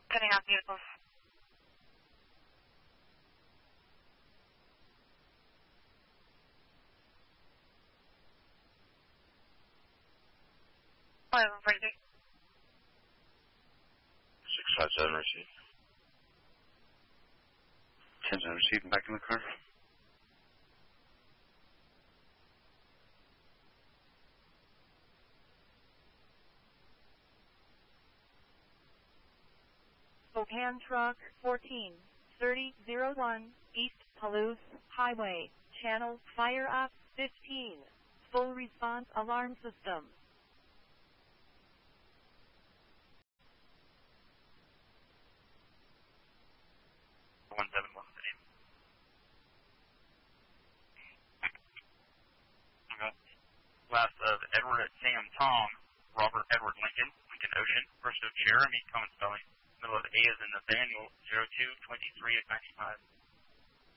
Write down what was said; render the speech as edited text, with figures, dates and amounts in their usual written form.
Cutting out vehicles. Oh, 43. 657 received. 10 received and back in the car. Spokane Truck 143001 East Palouse Highway, channel fire up 15, full response alarm system. 171 City. Okay. Last of Edward at Sam Tom, Robert Edward Lincoln, Lincoln Ocean. First of Jeremy, common spelling. Middle of A is in Nathaniel, 0223 at 95.